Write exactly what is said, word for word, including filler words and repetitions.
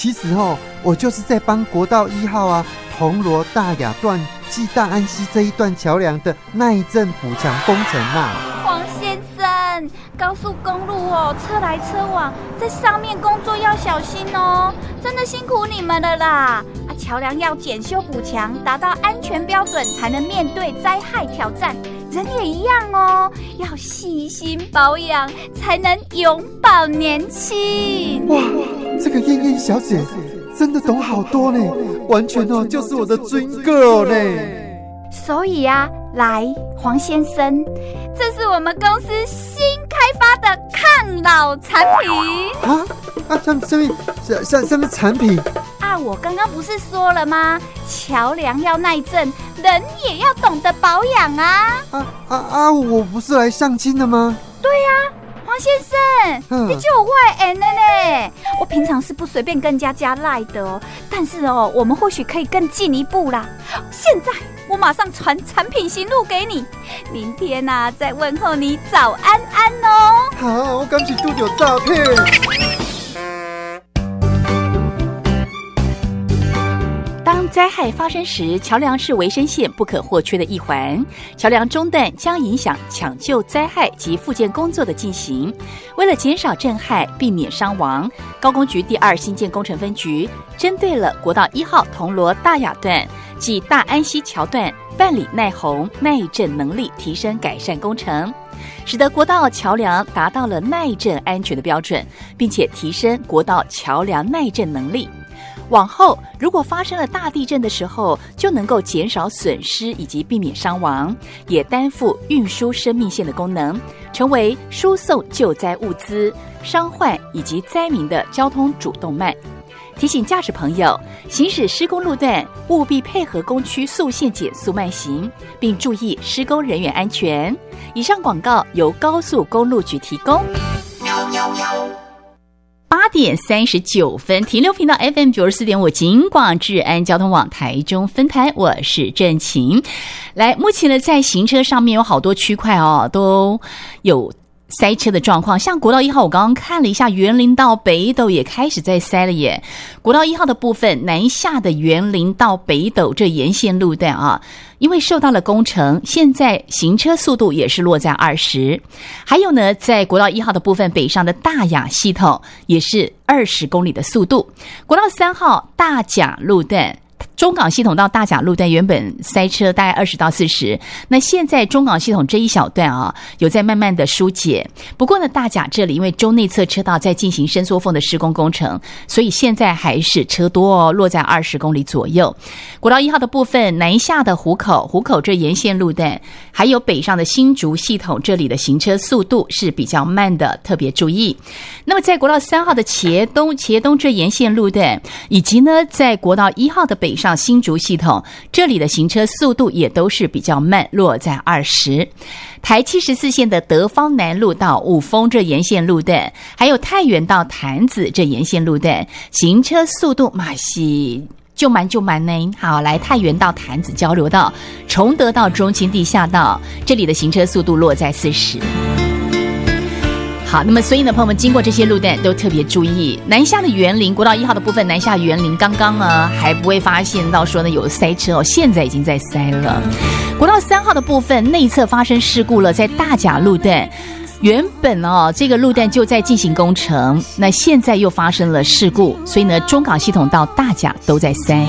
其实哦，我就是在帮国道一号啊铜锣大雅段暨大安溪这一段桥梁的耐震补强工程啊。 黄先生，高速公路哦，车来车往，在上面工作要小心哦，真的辛苦你们了啦！啊，桥梁要检修补强，达到安全标准，才能面对灾害挑战。人也一样哦，要细心保养，才能永葆年轻。 哇，这个燕燕小姐真的懂好多呢，完全哦就是我的 dream girl 呢。 所以啊，来，黄先生，这是我们公司新开发的抗老产品啊啊！上上面上上面产品啊！我刚刚不是说了吗？桥梁要耐震，人也要懂得保养啊！ 啊啊啊！我不是来相亲的吗？ 对呀、啊，黄先生，嗯、你就有外人了呢。我平常是不随便跟人家加赖的哦，但是哦，我们或许可以更进一步啦。现在我马上传产品型录给你，明天啊再问候你早安安哦。 好，我赶紧录有照片。 当灾害发生时，桥梁是维生线不可或缺的一环。桥梁中断将影响抢救灾害及复健工作的进行。为了减少震害，避免伤亡，高工局第二新建工程分局针对了国道一号铜锣大雅段及大安溪桥段，办理耐洪、耐震能力提升改善工程，使得国道桥梁达到了耐震安全的标准，并且提升国道桥梁耐震能力。往后如果发生了大地震的时候，就能够减少损失以及避免伤亡，也担负运输生命线的功能，成为输送救灾物资、伤患以及灾民的交通主动脉。提醒驾驶朋友，行驶施工路段务必配合工区速限减速慢行，并注意施工人员安全。以上广告由高速公路局提供。八点三十九分，停留频道 F M 九十四点五，警广治安交通网台中分台，我是郑晴。来，目前呢，在行车上面有好多区块哦，都有塞车的状况，像国道一号，我刚刚看了一下，园林到北斗也开始在塞了耶。国道一号的部分，南下的园林到北斗这沿线路段啊，因为受到了工程，现在行车速度也是落在二十。还有呢，在国道一号的部分，北上的大雅系统也是二十公里的速度。国道三号大甲路段，中港系统到大甲路段原本塞车大概二十到四十，那现在中港系统这一小段啊，有在慢慢的疏解。不过呢，大甲这里因为中内侧车道在进行伸缩缝的施工工程，所以现在还是车多哦，落在二十公里左右。国道一号的部分，南下的湖口，湖口这沿线路段，还有北上的新竹系统，这里的行车速度是比较慢的，特别注意。那么在国道三号的茄东，茄东这沿线路段，以及呢在国道一号的北上新竹系统，这里的行车速度也都是比较慢，落在二十。台七十四线的德芳南路到五峰这沿线路段，还有太原到潭子这沿线路段，行车速度嘛是就慢就慢呢。好，来太原到潭子交流道，崇德到中清地下道，这里的行车速度落在四十。好，那么所以呢，朋友们经过这些路段都特别注意，南下的园林，国道一号的部分南下园林，刚刚呢还不会发现到说呢有塞车哦，现在已经在塞了。国道三号的部分内侧发生事故了，在大甲路段。原本哦，这个路段就在进行工程，那现在又发生了事故，所以呢，中港系统到大甲都在塞。